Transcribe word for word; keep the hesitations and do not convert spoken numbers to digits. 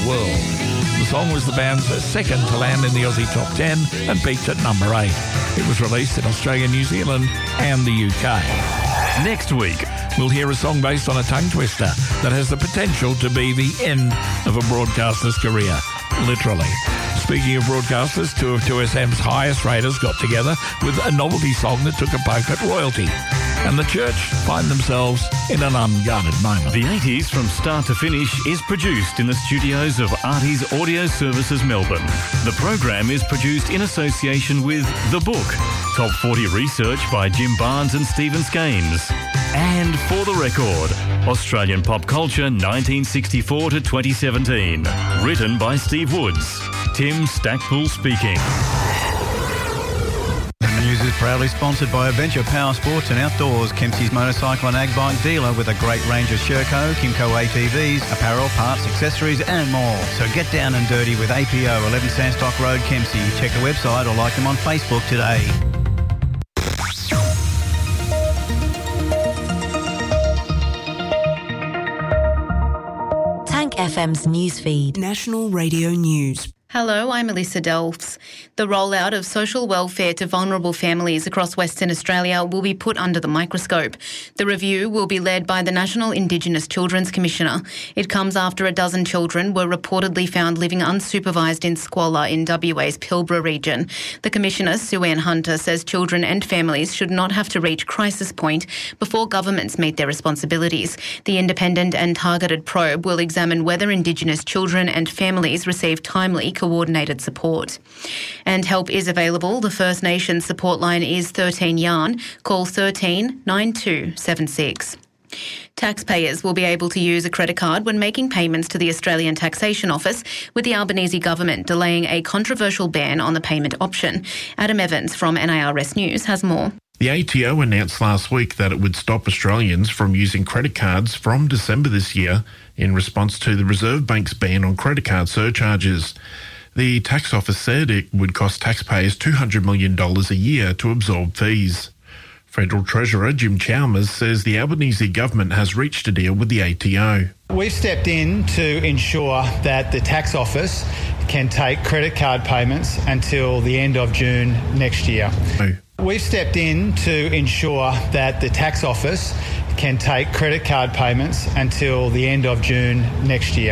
World. The song was the band's second to land in the Aussie Top ten and peaked at number eight. It was released in Australia, New Zealand and the U K. Next week, we'll hear a song based on a tongue twister that has the potential to be the end of a broadcaster's career, literally. Speaking of broadcasters, two of two S M's highest raters got together with a novelty song that took a poke at royalty. And the Church find themselves in an unguarded moment. The eighties from start to finish is produced in the studios of Artie's Audio Services Melbourne. The program is produced in association with The Book, Top forty research by Jim Barnes and Stephen Skames. And For the Record, Australian pop culture nineteen sixty-four to twenty seventeen. Written by Steve Woods. Tim Stackpool speaking. The news is proudly sponsored by Adventure Power Sports and Outdoors, Kempsey's motorcycle and ag bike dealer with a great range of Sherco, Kimco A T Vs, apparel, parts, accessories and more. So get down and dirty with A P O, eleven Sandstock Road, Kempsey. Check the website or like them on Facebook today. Tank F M's newsfeed. National Radio News. Hello, I'm Alyssa Delphs. The rollout of social welfare to vulnerable families across Western Australia will be put under the microscope. The review will be led by the National Indigenous Children's Commissioner. It comes after a dozen children were reportedly found living unsupervised in squalor in W A's Pilbara region. The Commissioner, Sue Ann Hunter, says children and families should not have to reach crisis point before governments meet their responsibilities. The independent and targeted probe will examine whether Indigenous children and families receive timely coordinated support. And help is available. The First Nations support line is thirteen yarn. Call thirteen nine two seven six. Taxpayers will be able to use a credit card when making payments to the Australian Taxation Office, with the Albanese government delaying a controversial ban on the payment option. Adam Evans from N A R S News has more. The A T O announced last week that it would stop Australians from using credit cards from December this year in response to the Reserve Bank's ban on credit card surcharges. The tax office said it would cost taxpayers two hundred million dollars a year to absorb fees. Federal Treasurer Jim Chalmers says the Albanese government has reached a deal with the A T O. We've stepped in to ensure that the tax office can take credit card payments until the end of June next year. We've stepped in to ensure that the tax office can take credit card payments until the end of June next year.